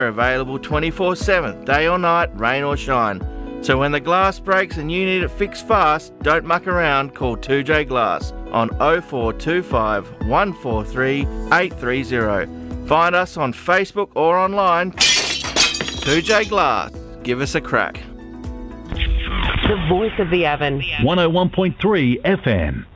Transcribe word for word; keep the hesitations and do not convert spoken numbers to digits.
They're available twenty-four seven, day or night, rain or shine. So when the glass breaks and you need it fixed fast, don't muck around, call two J Glass on oh four two five, one four three, eight three zero. Find us on Facebook or online. two J Glass. Give us a crack. The voice of the oven. one oh one point three F M.